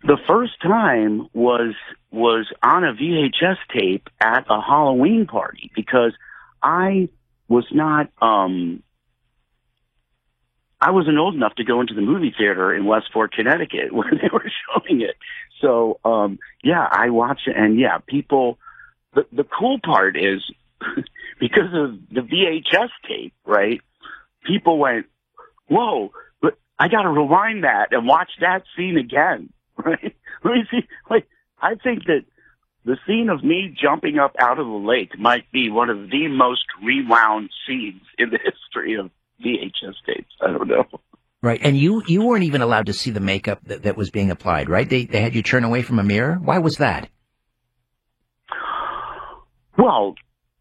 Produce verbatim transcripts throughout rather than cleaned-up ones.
The first time was was on a V H S tape at a Halloween party because I was not um I wasn't old enough to go into the movie theater in Westport, Connecticut where they were showing it. So um yeah, I watched it, and yeah, people the the cool part is because of the V H S tape, right? People went, "Whoa, but I got to rewind that and watch that scene again." Right? Let me see. Like, I think that the scene of me jumping up out of the lake might be one of the most rewound scenes in the history of V H S tapes. I don't know. Right, and you, you weren't even allowed to see the makeup that, that was being applied, right? They they had you turn away from a mirror. Why was that? Well,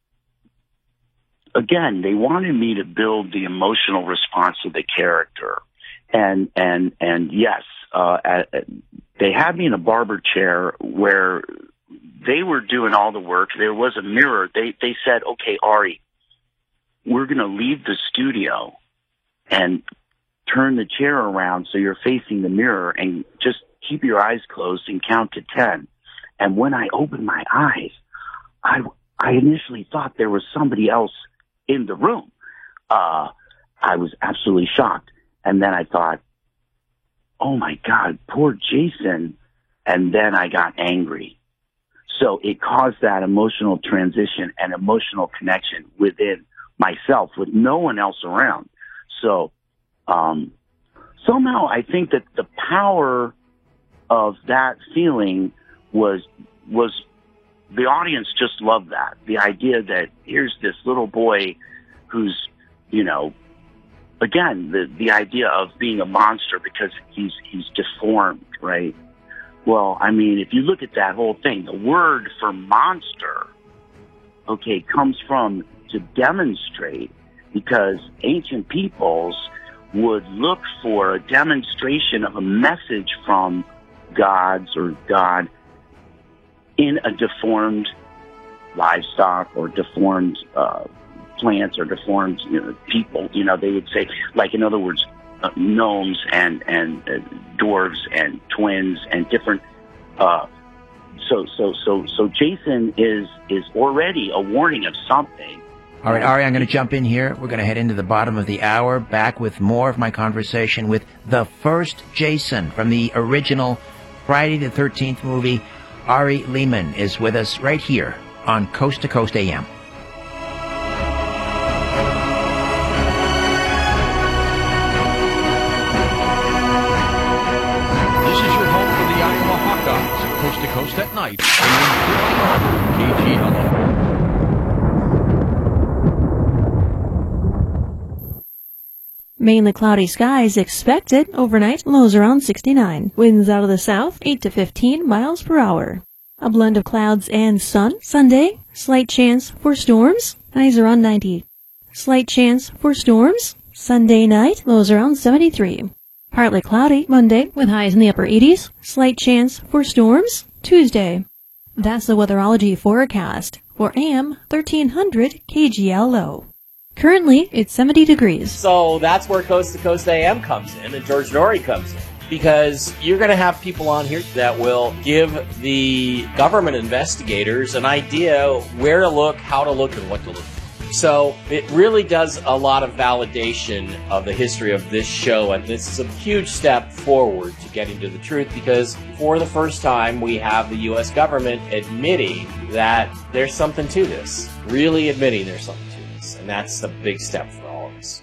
again, they wanted me to build the emotional response of the character, and and and yes, uh, at, at, they had me in a barber chair where they were doing all the work. There was a mirror. They they said, "Okay, Ari, we're going to leave the studio and turn the chair around so you're facing the mirror, and just keep your eyes closed and count to ten." And when I opened my eyes, I I initially thought there was somebody else in the room. Uh, I was absolutely shocked. And then I thought, oh my God, poor Jason. And then I got angry. So it caused that emotional transition and emotional connection within myself with no one else around. So, um, somehow I think that the power of that feeling was, was, the audience just loved that. The idea that here's this little boy who's, you know, again, the, the idea of being a monster because he's, he's deformed, right? Well, I mean, if you look at that whole thing, the word for monster, okay, comes from to demonstrate, because ancient peoples would look for a demonstration of a message from gods or God in a deformed livestock or deformed uh, plants or deformed, you know, people. You know, they would say, like, in other words, uh, gnomes and and uh, dwarves and twins and different. Uh, so so so so Jason is is already a warning of something. All right, Ari, I'm going to jump in here. We're going to head into the bottom of the hour, back with more of my conversation with the first Jason from the original Friday the thirteenth movie. Ari Lehman is with us right here on Coast to Coast A M. This is your home for the Iowa Hawkeyes, Coast to Coast at night, K G L O. Mainly cloudy skies expected overnight, lows around sixty-nine. Winds out of the south, eight to fifteen miles per hour. A blend of clouds and sun. Sunday, slight chance for storms, highs around ninety. Slight chance for storms. Sunday night, lows around seventy-three. Partly cloudy Monday with highs in the upper eighties. Slight chance for storms. Tuesday. That's the weatherology forecast for A M thirteen hundred K G L O. Currently, it's seventy degrees. So that's where Coast to Coast A M comes in and George Noory comes in. Because you're going to have people on here that will give the government investigators an idea where to look, how to look, and what to look for. So it really does a lot of validation of the history of this show, and this is a huge step forward to getting to the truth, because for the first time we have the U S government admitting that there's something to this, really admitting there's something to this, and that's a big step for all of us.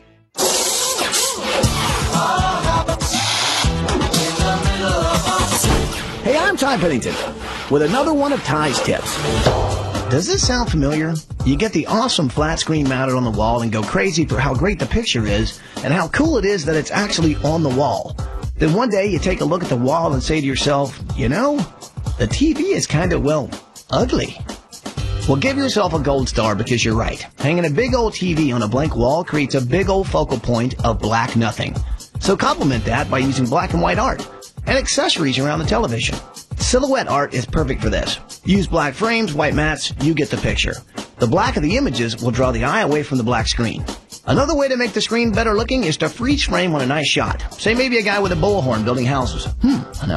Hey, I'm Ty Pennington with another one of Ty's tips. Does this sound familiar? You get the awesome flat screen mounted on the wall and go crazy for how great the picture is and how cool it is that it's actually on the wall. Then one day you take a look at the wall and say to yourself, you know, the T V is kind of, well, ugly. Well, give yourself a gold star because you're right. Hanging a big old T V on a blank wall creates a big old focal point of black nothing. So complement that by using black and white art and accessories around the television. Silhouette art is perfect for this. Use black frames, white mats, you get the picture. The black of the images will draw the eye away from the black screen. Another way to make the screen better looking is to freeze frame on a nice shot. Say maybe a guy with a bullhorn building houses. Hmm,